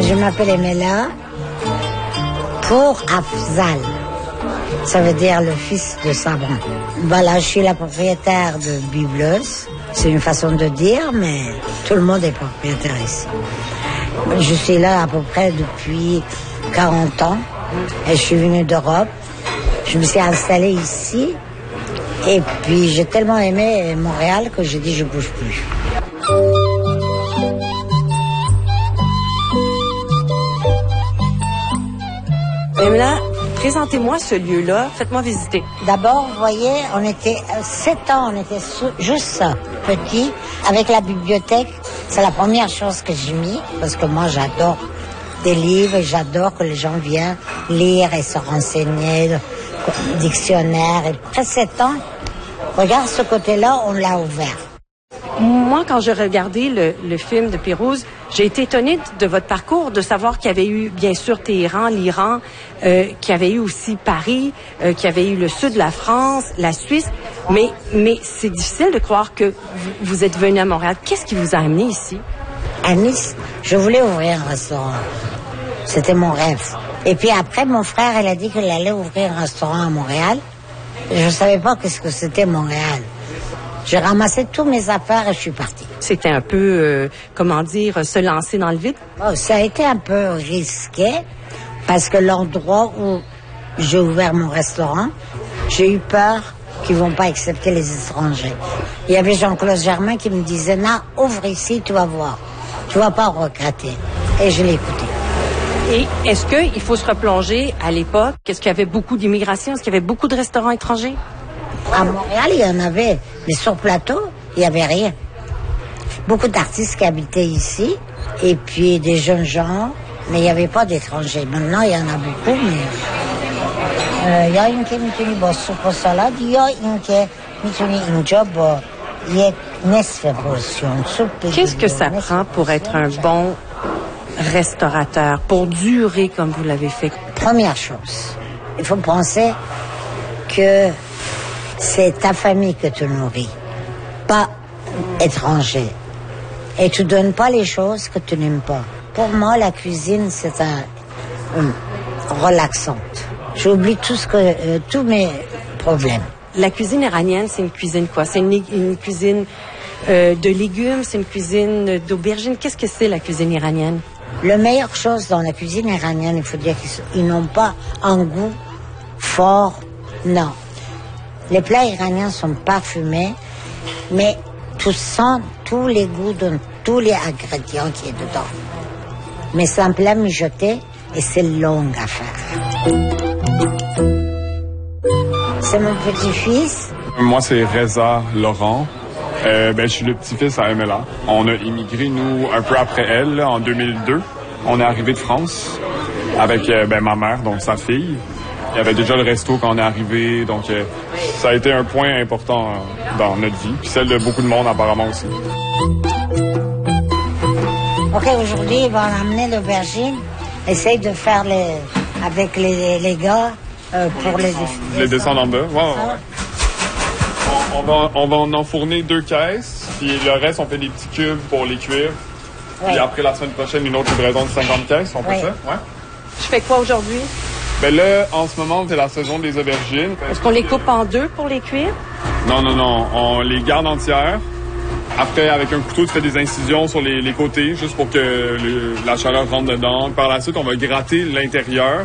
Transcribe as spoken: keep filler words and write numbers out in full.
Je m'appelle Emela pour Afzal. Ça veut dire le fils de Sabran. Voilà, je suis la propriétaire de Bibleuse. C'est une façon de dire, mais tout le monde est propriétaire ici. Je suis là à peu près depuis quarante ans. Et je suis venue d'Europe. Je me suis installée ici. Et puis j'ai tellement aimé Montréal que j'ai dit je bouge plus. Emela, présentez-moi ce lieu-là, faites-moi visiter. D'abord, vous voyez, on était sept ans, on était juste ça, petit, avec la bibliothèque. C'est la première chose que j'ai mis, parce que moi j'adore des livres et j'adore que les gens viennent lire et se renseigner, dictionnaire. Et après sept ans, regarde ce côté-là, on l'a ouvert. Moi, quand j'ai regardé le, le film de Pérouse, j'ai été étonnée de votre parcours, de savoir qu'il y avait eu, bien sûr, Téhéran, l'Iran, euh, qu'il y avait eu aussi Paris, euh, qu'il y avait eu le sud de la France, la Suisse. Mais, mais c'est difficile de croire que vous, vous êtes venu à Montréal. Qu'est-ce qui vous a amené ici? À Nice, je voulais ouvrir un restaurant. C'était mon rêve. Et puis après, mon frère, il a dit qu'il allait ouvrir un restaurant à Montréal. Je ne savais pas qu'est-ce que c'était Montréal. J'ai ramassé tous mes affaires et je suis partie. C'était un peu, euh, comment dire, se lancer dans le vide? Oh, ça a été un peu risqué parce que l'endroit où j'ai ouvert mon restaurant, j'ai eu peur qu'ils ne vont pas accepter les étrangers. Il y avait Jean-Claude Germain qui me disait « Non, ouvre ici, tu vas voir. Tu ne vas pas regretter. » Et je l'ai écouté. Et est-ce qu'il faut se replonger à l'époque? Est-ce qu'il y avait beaucoup d'immigration? Est-ce qu'il y avait beaucoup de restaurants étrangers? À Montréal, il y en avait. Mais sur plateau, il n'y avait rien. Beaucoup d'artistes qui habitaient ici, et puis des jeunes gens, mais il n'y avait pas d'étrangers. Maintenant, il y en a beaucoup, mais... Il y a une qui me dit, bon, soupe salade, il y a une qui me dit, un job, il y a une portion. Qu'est-ce que ça prend pour être un bon restaurateur, pour durer comme vous l'avez fait? Première chose, il faut penser que c'est ta famille que tu nourris, pas étranger. Et tu donnes pas les choses que tu n'aimes pas. Pour moi, la cuisine, c'est un, un relaxante. J'oublie tout ce que, euh, tous mes problèmes. La cuisine iranienne, c'est une cuisine quoi? C'est une, une cuisine euh, de légumes, c'est une cuisine d'aubergines. Qu'est-ce que c'est la cuisine iranienne? La meilleure chose dans la cuisine iranienne, il faut dire qu'ils n'ont pas un goût fort, non. Les plats iraniens sont parfumés, mais tu sens tous les goûts de tous les ingrédients qui est dedans. Mais c'est un plat mijoté et c'est long à faire. C'est mon petit-fils. Moi, c'est Reza Laurent. Euh, ben, je suis le petit-fils à Emela. On a immigré, nous, un peu après elle, là, en deux mille deux. On est arrivé de France avec euh, ben, ma mère, donc sa fille. Il y avait déjà le resto quand on est arrivé, donc euh, ça a été un point important euh, dans notre vie, puis celle de beaucoup de monde apparemment aussi. OK, aujourd'hui, ils vont amener l'aubergine. Essaye de faire les avec les, les gars euh, pour les... Les descendre en bas, ouais, ouais, ouais. On, on, va, on va en enfourner deux caisses, puis le reste, on fait des petits cubes pour les cuire. Ouais. Puis après, la semaine prochaine, une autre livraison de cinquante caisses, on fait ouais. ça? Ouais. Je fais quoi aujourd'hui? Ben là, en ce moment, c'est la saison des aubergines. Est-ce qu'on les coupe en deux pour les cuire? Non, non, non. On les garde entières. Après, avec un couteau, tu fais des incisions sur les, les côtés, juste pour que le, la chaleur rentre dedans. Par la suite, on va gratter l'intérieur.